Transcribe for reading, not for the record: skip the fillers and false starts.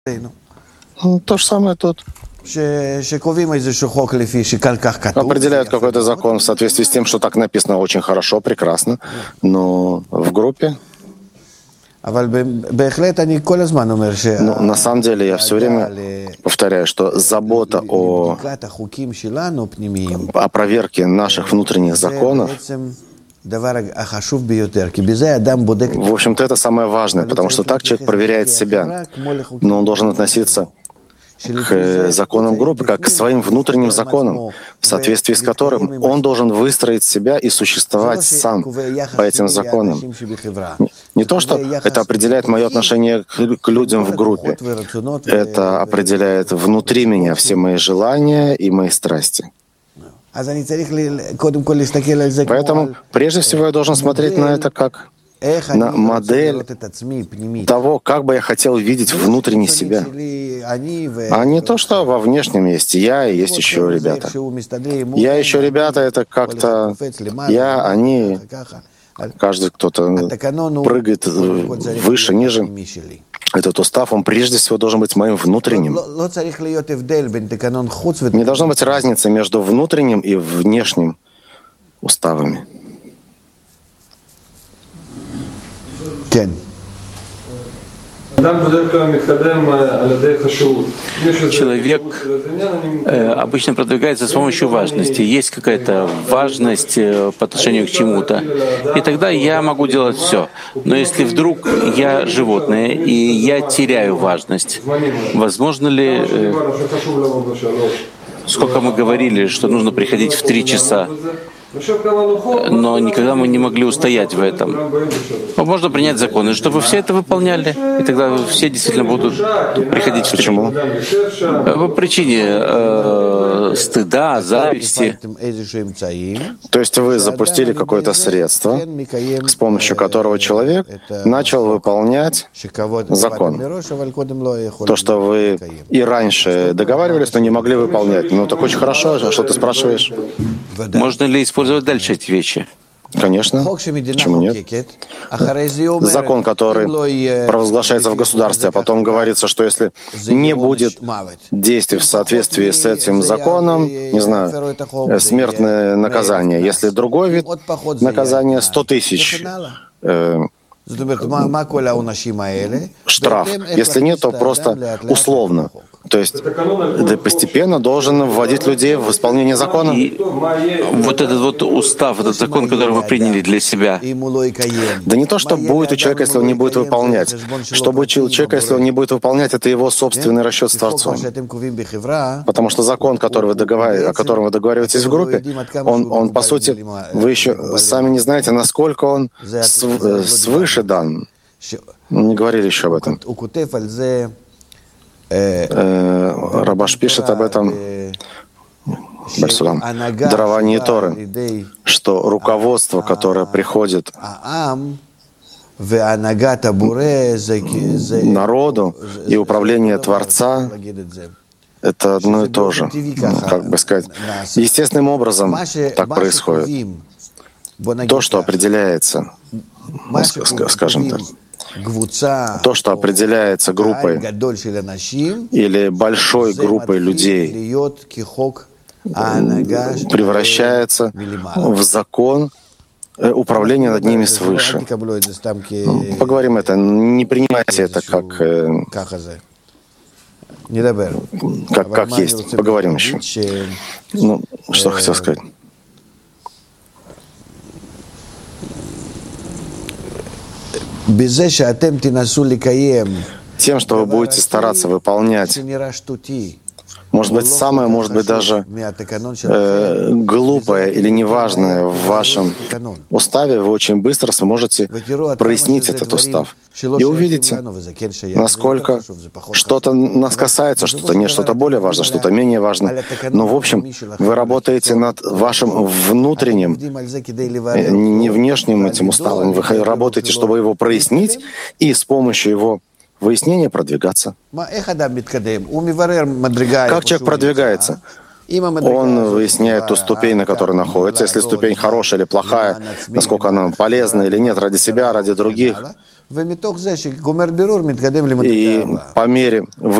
То же самое тут. Определяют какой-то закон в соответствии с тем, что так написано очень хорошо, прекрасно, но в группе. Но на самом деле я все время повторяю, что забота о проверке наших внутренних законов, в общем-то, это самое важное, потому что так человек проверяет себя, но он должен относиться к законам группы, как к своим внутренним законам, в соответствии с которым он должен выстроить себя и существовать сам по этим законам. Не то, что это определяет мое отношение к людям в группе, это определяет внутри меня все мои желания и мои страсти. Поэтому прежде всего я должен смотреть на это как на модель того, как бы я хотел видеть внутренне себя, а не то, что во внешнем есть я и есть еще ребята. Я еще ребята — это как-то я, они, каждый кто-то прыгает выше, ниже. Этот устав, он прежде всего должен быть моим внутренним. Не должна быть разницы между внутренним и внешним уставами. Человек обычно продвигается с помощью важности. Есть какая-то важность по отношению к чему-то. И тогда я могу делать все. Но если вдруг я животное, и я теряю важность, возможно ли, сколько мы говорили, что нужно приходить в 3 часа, но никогда мы не могли устоять в этом. Можно принять законы, чтобы все это выполняли, и тогда все действительно будут приходить в 3. Почему? По причине стыда, зависти. То есть вы запустили какое-то средство, с помощью которого человек начал выполнять закон. То, что вы и раньше договаривались, но не могли выполнять. Ну так очень хорошо, что ты спрашиваешь? Можно ли использовать дальше эти вещи? Конечно. Почему нет? Закон, который провозглашается в государстве, а потом говорится, что если не будет действий в соответствии с этим законом, не знаю, смертное наказание. Если другой вид наказания — 100 тысяч штраф. Если нет, то просто условно. То есть ты постепенно должен вводить людей в исполнение закона. И вот этот вот устав, этот закон, который вы приняли для себя. Да не то, что будет у человека, если он не будет выполнять. Что будет у человека, если он не будет выполнять, это его собственный расчет с Творцом. Потому что закон, о котором вы договариваетесь в группе, он по сути, вы еще сами не знаете, насколько он свыше дан. Не говорили еще об этом. Рабаш пишет об этом в даровании Торы, что руководство, которое приходит народу и управление Творца, это одно и то же. Как бы сказать, естественным образом так происходит. То, что определяется, скажем так, то, что определяется группой или большой группой людей, превращается в закон управления над ними свыше. Поговорим это. Не принимайте это как есть. Поговорим еще. Ну, что хотел сказать. Тем, что вы будете стараться выполнять, может быть, самое, может быть, даже глупое или неважное в вашем уставе, вы очень быстро сможете прояснить этот устав. И увидите, насколько что-то нас касается, что-то нет, что-то более важно, что-то менее важно. Но, в общем, вы работаете над вашим внутренним, не внешним этим уставом. Вы работаете, чтобы его прояснить, и с помощью его выяснения продвигаться. Как человек продвигается? Он выясняет ту ступень, на которой находится. Если ступень хорошая или плохая, насколько она полезна или нет ради себя, ради других. И по мере